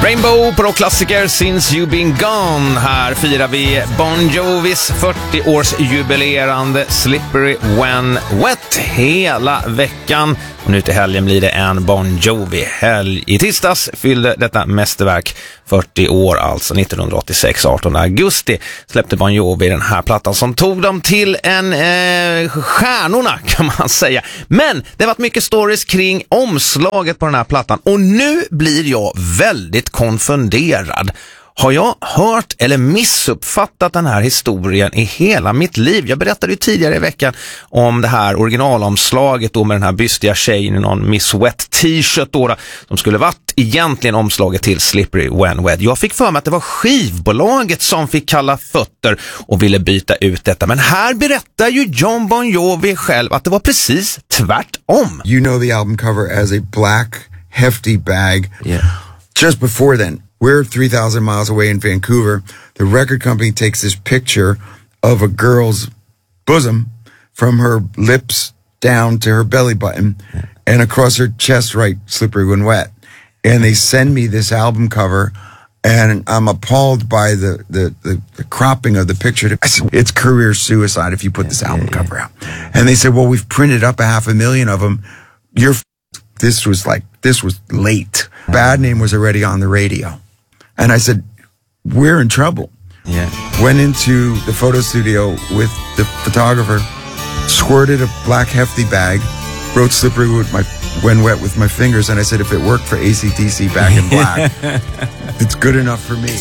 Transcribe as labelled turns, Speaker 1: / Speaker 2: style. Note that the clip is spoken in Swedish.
Speaker 1: Rainbow på rockklassiker Since You've Been Gone. Här firar vi Bon Jovis 40-årsjubilerande Slippery When Wet hela veckan. Och nu till helgen blir det en Bon Jovi-helg. I tisdags fyllde detta mästerverk 40 år, alltså 1986, 18 augusti släppte Bon Jovi den här plattan som tog dem till stjärnorna kan man säga. Men det har varit mycket stories kring omslaget på den här plattan och nu blir jag väldigt konfunderad. Har jag hört eller missuppfattat den här historien i hela mitt liv? Jag berättade ju tidigare i veckan om det här originalomslaget då med den här bystiga tjejen i någon Miss Wet t-shirt då, som skulle varit egentligen omslaget till Slippery When Wet. Jag fick för mig att det var skivbolaget som fick kalla fötter och ville byta ut detta. Men här berättar ju Jon Bon Jovi själv att det var precis tvärtom.
Speaker 2: You know the album cover as a black hefty bag.
Speaker 1: Yeah.
Speaker 2: Just before then, we're 3,000 miles away in Vancouver. The record company takes this picture of a girl's bosom from her lips down to her belly button and across her chest, right, Slippery When Wet. And they send me this album cover and I'm appalled by the cropping of the picture. I said, it's career suicide if you put this album cover out. And they said, well, we've printed up 500,000 of them. This was late. Bad Name was already on the radio. And I said, we're in trouble.
Speaker 1: Yeah.
Speaker 2: Went into the photo studio with the photographer, squirted a black hefty bag, wrote Slippery When Wet with my fingers, and I said, if it worked for AC/DC back in black, it's good enough for me.